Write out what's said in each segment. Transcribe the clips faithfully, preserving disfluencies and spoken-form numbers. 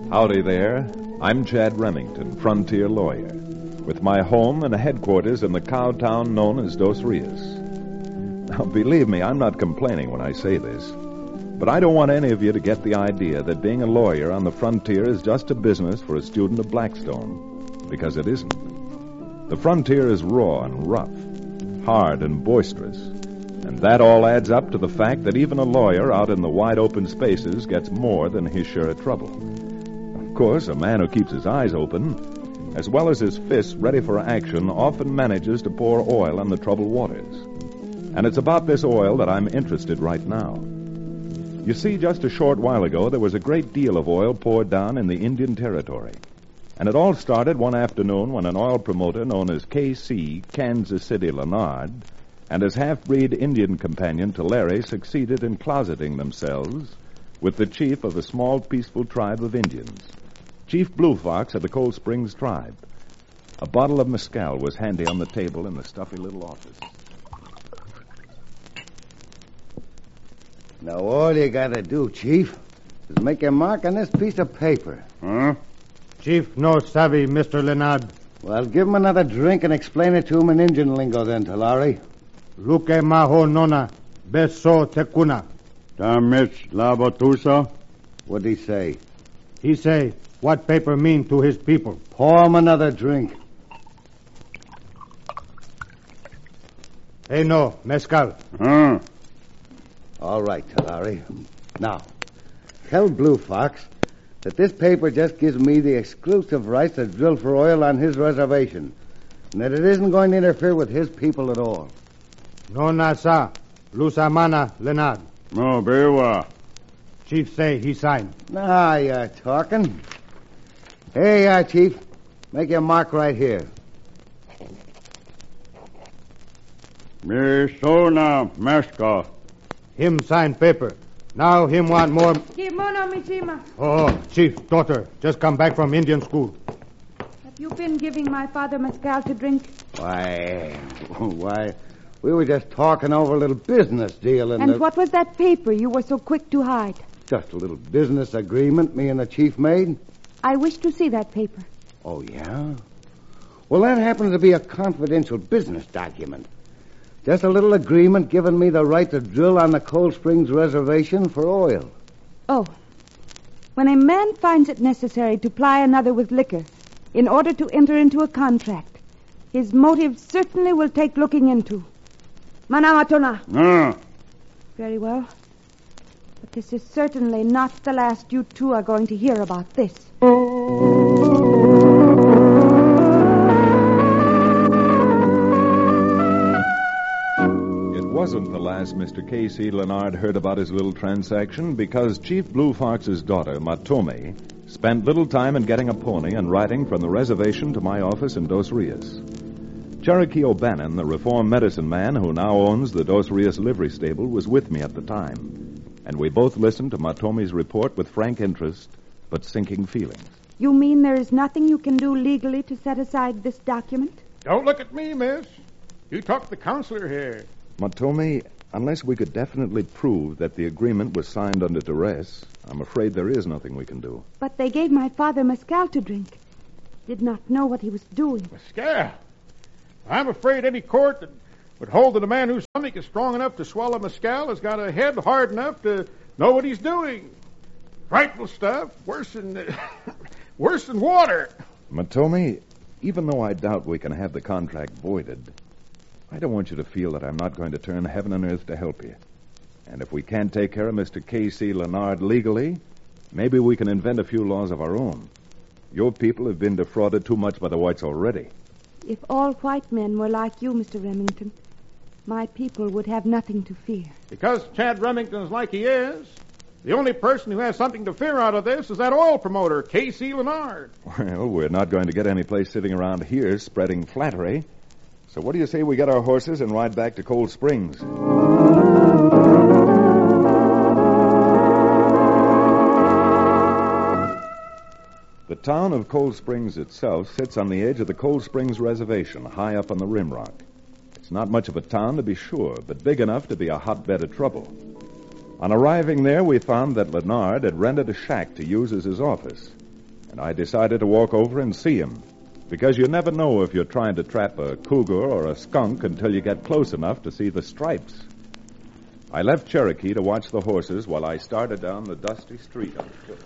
Howdy there. I'm Chad Remington, frontier lawyer, with my home and headquarters in the cow town known as Dos Rios. Now, believe me, I'm not complaining when I say this, but I don't want any of you to get the idea that being a lawyer on the frontier is just a business for a student of Blackstone, because it isn't. The frontier is raw and rough, hard and boisterous, and that all adds up to the fact that even a lawyer out in the wide open spaces gets more than his share of trouble. Of course, a man who keeps his eyes open, as well as his fists ready for action, often manages to pour oil on the troubled waters. And it's about this oil that I'm interested right now. You see, just a short while ago, there was a great deal of oil poured down in the Indian Territory. And it all started one afternoon when an oil promoter known as K C, Kansas City Leonard, and his half-breed Indian companion, Tulare, succeeded in closeting themselves with the chief of a small, peaceful tribe of Indians, Chief Blue Fox of the Cold Springs tribe. A bottle of mezcal was handy on the table in the stuffy little office. Now, all you gotta do, Chief, is make a mark on this piece of paper. Huh? Chief no savvy, Mister Leonard. Well, give him another drink and explain it to him in Indian lingo then, Tulare. Luke maho nona, beso tekuna. Tamich labatusa? What'd he say? He say, what paper mean to his people? Pour him another drink. Hey, no, mezcal. Huh? All right, Tulare. Now, tell Blue Fox that this paper just gives me the exclusive rights to drill for oil on his reservation, and that it isn't going to interfere with his people at all. No nasa, lusamana Leonard. No, bewa. Chief say he signed. Now you're talking. Hey, uh, Chief, make your mark right here. Me sona mesca. Him sign paper. Now him want more... Kimono Mishima. Oh, Chief, daughter, just come back from Indian school. Have you been giving my father mezcal to drink? Why, why, we were just talking over a little business deal. And, And the... what was that paper you were so quick to hide? Just a little business agreement me and the Chief made. I wish to see that paper. Oh, yeah? Well, that happens to be a confidential business document. Just a little agreement giving me the right to drill on the Cold Springs reservation for oil. Oh. When a man finds it necessary to ply another with liquor in order to enter into a contract, his motive certainly will take looking into. Manamatona. No. Very well. But this is certainly not the last you two are going to hear about this. It wasn't the last Mister K C. Leonard heard about his little transaction, because Chief Blue Fox's daughter, Matome, spent little time in getting a pony and riding from the reservation to my office in Dos Rios. Cherokee O'Bannon, the reformed medicine man who now owns the Dos Rios livery stable, was with me at the time, and we both listened to Matome's report with frank interest, but sinking feelings. You mean there is nothing you can do legally to set aside this document? Don't look at me, miss. You talk to the counselor here. Matome, unless we could definitely prove that the agreement was signed under duress, I'm afraid there is nothing we can do. But they gave my father mezcal to drink. Did not know what he was doing. Mescal. I'm afraid any court that would hold that a man whose stomach is strong enough to swallow mescal has got a head hard enough to know what he's doing. Frightful stuff. Worse than... worse than water. Matome, even though I doubt we can have the contract voided, I don't want you to feel that I'm not going to turn heaven and earth to help you. And if we can't take care of Mister K C. Leonard legally, maybe we can invent a few laws of our own. Your people have been defrauded too much by the whites already. If all white men were like you, Mister Remington, my people would have nothing to fear. Because Chad Remington's like he is, the only person who has something to fear out of this is that oil promoter, K C. Leonard. Well, we're not going to get any place sitting around here spreading flattery. So what do you say we get our horses and ride back to Cold Springs? The town of Cold Springs itself sits on the edge of the Cold Springs Reservation, high up on the rim rock. It's not much of a town, to be sure, but big enough to be a hotbed of trouble. On arriving there, we found that Leonard had rented a shack to use as his office, and I decided to walk over and see him, because you never know if you're trying to trap a cougar or a skunk until you get close enough to see the stripes. I left Cherokee to watch the horses while I started down the dusty street on foot.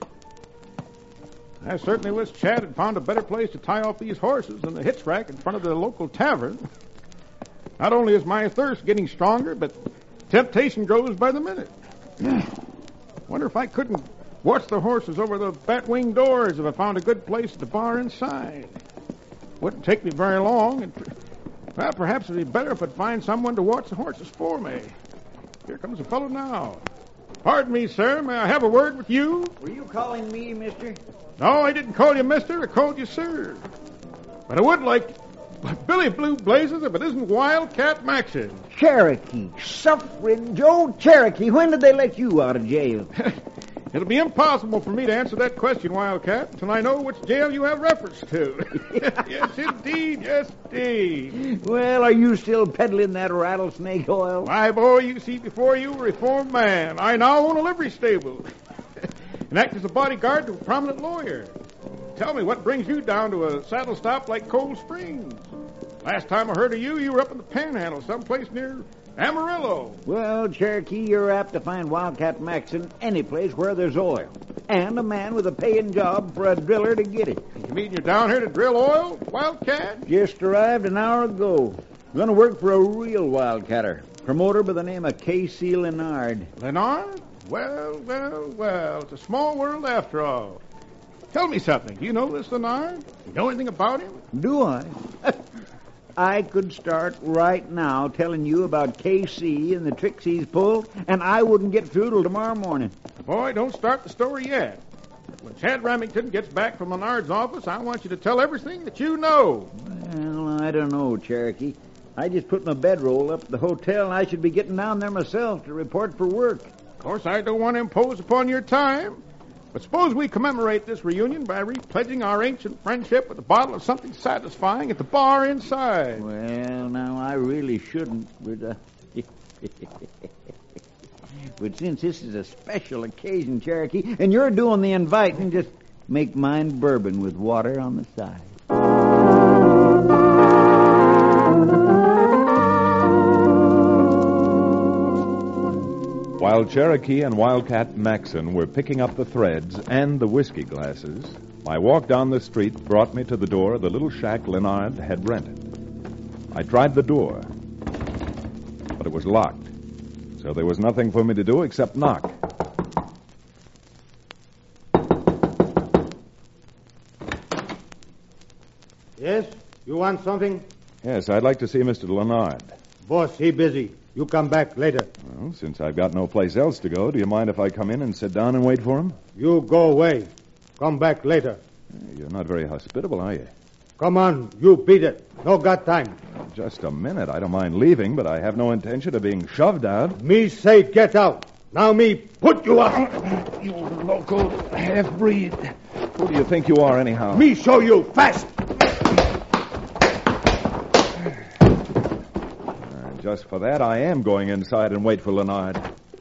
I certainly wish Chad had found a better place to tie off these horses than the hitch rack in front of the local tavern. Not only is my thirst getting stronger, but temptation grows by the minute. Wonder if I couldn't watch the horses over the bat-wing doors if I found a good place at the bar inside. Wouldn't take me very long, and well, perhaps it'd be better if I'd find someone to watch the horses for me. Here comes a fellow now. Pardon me, sir. May I have a word with you? Were you calling me, mister? No, I didn't call you mister. I called you sir. But I would like... Billy Blue Blazes if it isn't Wildcat Maxon. Cherokee. Suffering Joe Cherokee. When did they let you out of jail? It'll be impossible for me to answer that question, Wildcat, until I know which jail you have reference to. Yes, indeed. Yes, indeed. Well, are you still peddling that rattlesnake oil? My boy, you see before you a reformed man. I now own a livery stable and act as a bodyguard to a prominent lawyer. Tell me, what brings you down to a saddle stop like Cold Springs? Last time I heard of you, you were up in the Panhandle, someplace near Amarillo. Well, Cherokee, you're apt to find Wildcat Maxon any place where there's oil. And a man with a paying job for a driller to get it. You mean you're down here to drill oil, Wildcat? Just arrived an hour ago. Gonna work for a real wildcatter. Promoter by the name of K C Leonard. Leonard? Well, well, well. It's a small world after all. Tell me something. Do you know this Leonard? You know anything about him? Do I? I could start right now telling you about K C and the tricks he's pulled, and I wouldn't get through till tomorrow morning. Boy, don't start the story yet. When Chad Remington gets back from Leonard's office, I want you to tell everything that you know. Well, I don't know, Cherokee. I just put my bedroll up at the hotel, and I should be getting down there myself to report for work. Of course, I don't want to impose upon your time. But suppose we commemorate this reunion by repledging our ancient friendship with a bottle of something satisfying at the bar inside. Well, now, I really shouldn't, but, uh, but since this is a special occasion, Cherokee, and you're doing the inviting, just make mine bourbon with water on the side. While Cherokee and Wildcat Maxon were picking up the threads and the whiskey glasses, my walk down the street brought me to the door of the little shack Leonard had rented. I tried the door, but it was locked, so there was nothing for me to do except knock. Yes? You want something? Yes, I'd like to see Mister Leonard. Boss, he busy. You come back later. Well, since I've got no place else to go, do you mind if I come in and sit down and wait for him? You go away. Come back later. You're not very hospitable, are you? Come on, you beat it. No got time. Just a minute. I don't mind leaving, but I have no intention of being shoved out. Me say get out. Now me put you out. You local half-breed. Who do you think you are, anyhow? Me show you fast. Just for that, I am going inside and wait for Leonard.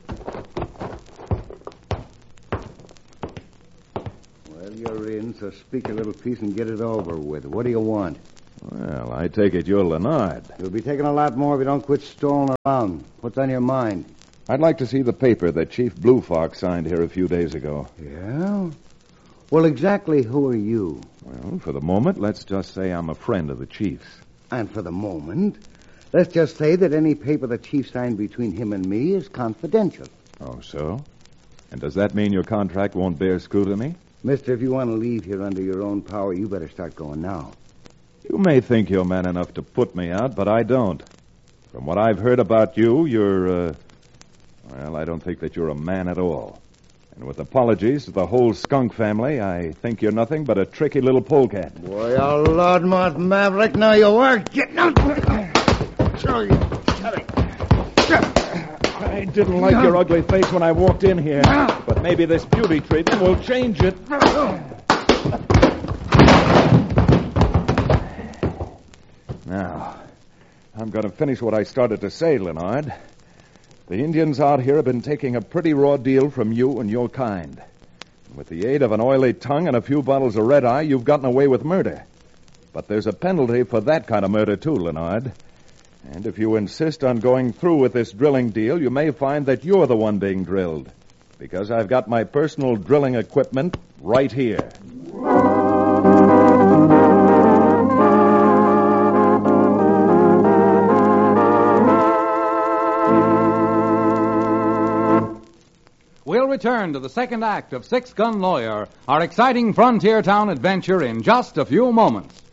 Well, you're in, so speak a little piece and get it over with. What do you want? Well, I take it you're Leonard. You'll be taking a lot more if you don't quit stalling around. What's on your mind? I'd like to see the paper that Chief Blue Fox signed here a few days ago. Yeah? Well, exactly who are you? Well, for the moment, let's just say I'm a friend of the Chief's. And for the moment, let's just say that any paper the Chief signed between him and me is confidential. Oh, so? And does that mean your contract won't bear scrutiny? Mister, if you want to leave here under your own power, you better start going now. You may think you're man enough to put me out, but I don't. From what I've heard about you, you're, uh... well, I don't think that you're a man at all. And with apologies to the whole skunk family, I think you're nothing but a tricky little polecat. Boy, a loudmouth maverick, now you are getting out. Show you. I didn't like your ugly face when I walked in here, but maybe this beauty treatment will change it. Now, I'm going to finish what I started to say, Leonard. The Indians out here have been taking a pretty raw deal from you and your kind. With the aid of an oily tongue and a few bottles of red eye, you've gotten away with murder. But there's a penalty for that kind of murder, too, Leonard. And if you insist on going through with this drilling deal, you may find that you're the one being drilled. Because I've got my personal drilling equipment right here. We'll return to the second act of Six Gun Lawyer, our exciting frontier town adventure, in just a few moments.